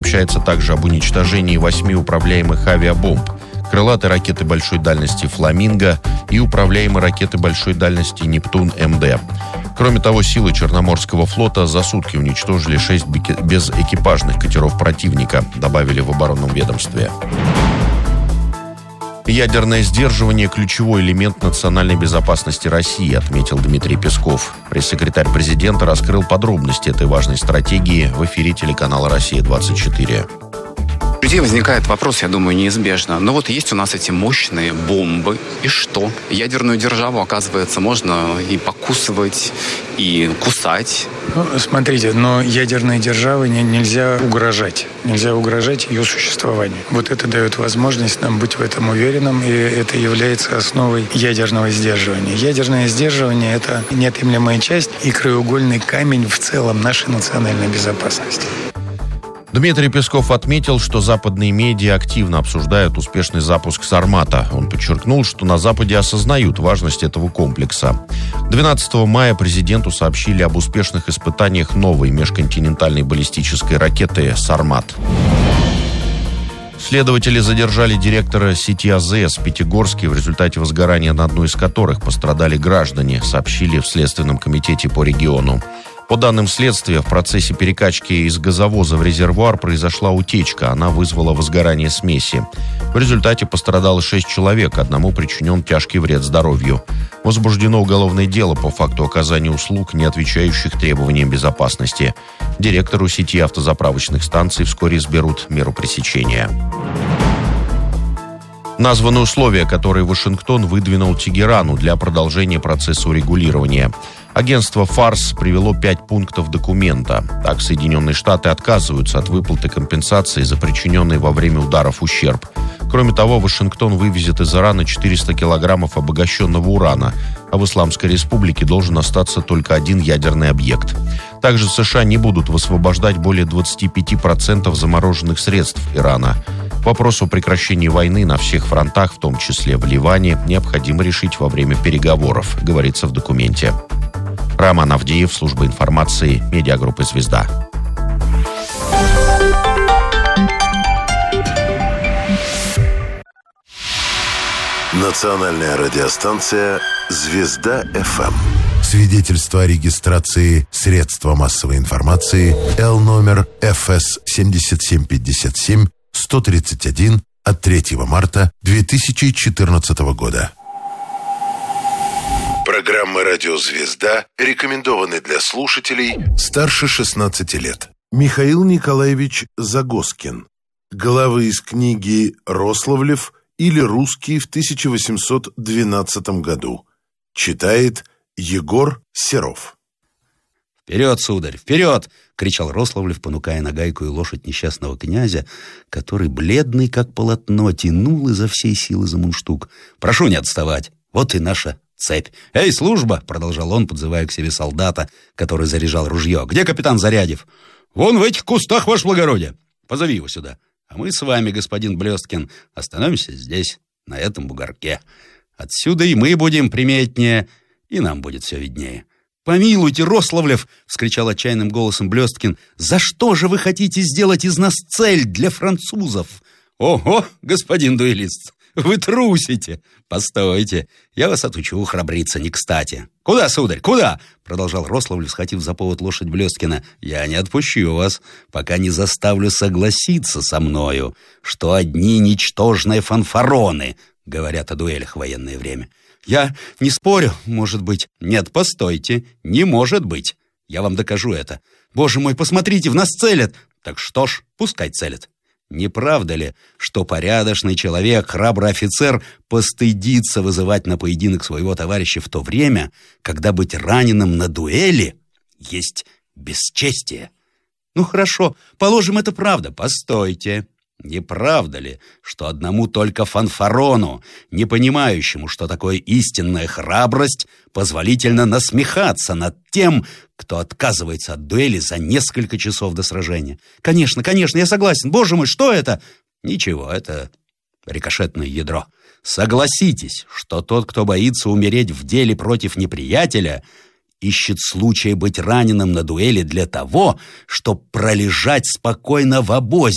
Сообщается также об уничтожении 8 управляемых авиабомб, крылатой ракеты большой дальности «Фламинго» и управляемой ракеты большой дальности «Нептун-МД». Кроме того, силы Черноморского флота за сутки уничтожили 6 безэкипажных катеров противника, добавили в оборонном ведомстве. Ядерное сдерживание – ключевой элемент национальной безопасности России, отметил Дмитрий Песков. Пресс-секретарь президента раскрыл подробности этой важной стратегии в эфире телеканала «Россия-24». У людей возникает вопрос, я думаю, неизбежно. Но вот есть у нас эти мощные бомбы. И что? Ядерную державу, оказывается, можно и покусывать, и кусать. Смотрите, но ядерной державе нельзя угрожать. Нельзя угрожать ее существованию. Вот это дает возможность нам быть в этом уверенным, и это является основой ядерного сдерживания. Ядерное сдерживание – это неотъемлемая часть и краеугольный камень в целом нашей национальной безопасности. Дмитрий Песков отметил, что западные медиа активно обсуждают успешный запуск «Сармата». Он подчеркнул, что на Западе осознают важность этого комплекса. 12 мая президенту сообщили об успешных испытаниях новой межконтинентальной баллистической ракеты «Сармат». Следователи задержали директора сети АЗС в Пятигорске, в результате возгорания на одной из которых пострадали граждане, сообщили в Следственном комитете по региону. По данным следствия, в процессе перекачки из газовоза в резервуар произошла утечка. Она вызвала возгорание смеси. В результате пострадало 6 человек, одному причинен тяжкий вред здоровью. Возбуждено уголовное дело по факту оказания услуг, не отвечающих требованиям безопасности. Директору сети автозаправочных станций вскоре изберут меру пресечения. Названы условия, которые Вашингтон выдвинул Тегерану для продолжения процесса урегулирования. Агентство «Фарс» привело 5 пунктов документа. Так, Соединенные Штаты отказываются от выплаты компенсации за причиненный во время ударов ущерб. Кроме того, Вашингтон вывезет из Ирана 400 килограммов обогащенного урана, а в Исламской Республике должен остаться только один ядерный объект. Также США не будут высвобождать более 25% замороженных средств Ирана. Вопрос о прекращении войны на всех фронтах, в том числе в Ливане, необходимо решить во время переговоров, говорится в документе. Роман Авдеев, служба информации, медиагруппы «Звезда». Национальная радиостанция «Звезда-ФМ». Свидетельство о регистрации средства массовой информации Л номер ФС 7757-131 от 3 марта 2014 года. Программы «Радио Звезда» рекомендованы для слушателей старше 16 лет. Михаил Николаевич Загоскин. Главы из книги «Рославлев» или «Русский в 1812 году». Читает Егор Серов. «Вперед, сударь, вперед!» — кричал Рославлев, понукая нагайкую лошадь несчастного князя, который, бледный как полотно, тянул изо всей силы за мундштук. «Прошу не отставать, вот и наша цепь. Эй, служба!» — продолжал он, подзывая к себе солдата, который заряжал ружье. «Где капитан Зарядев?» «Вон в этих кустах, ваше благородие. Позови его сюда. А мы с вами, господин Блесткин, остановимся здесь, на этом бугорке. Отсюда и мы будем приметнее, и нам будет все виднее». «Помилуйте, Рославлев!» — вскричал отчаянным голосом Блесткин. «За что же вы хотите сделать из нас цель для французов?» «Ого, господин дуэлист, вы трусите! Постойте, я вас отучу храбриться не кстати». «Куда, сударь, куда?» — продолжал Рославлев, схватив за повод лошадь Блесткина. «Я не отпущу вас, пока не заставлю согласиться со мною, что одни ничтожные фанфароны говорят о дуэлях в военное время». «Я не спорю, может быть». «Нет, постойте, не может быть. Я вам докажу это. Боже мой, посмотрите, в нас целят». «Так что ж, пускай целят. Не правда ли, что порядочный человек, храбрый офицер, постыдится вызывать на поединок своего товарища в то время, когда быть раненым на дуэли есть бесчестие?» «Ну хорошо, положим, это правда. Постойте. Не правда ли, что одному только фанфарону, не понимающему, что такое истинная храбрость, позволительно насмехаться над тем, кто отказывается от дуэли за несколько часов до сражения?» «Конечно, конечно, я согласен. Боже мой, что это?» «Ничего, это рикошетное ядро. Согласитесь, что тот, кто боится умереть в деле против неприятеля, ищет случая быть раненым на дуэли для того, чтобы пролежать спокойно в обозе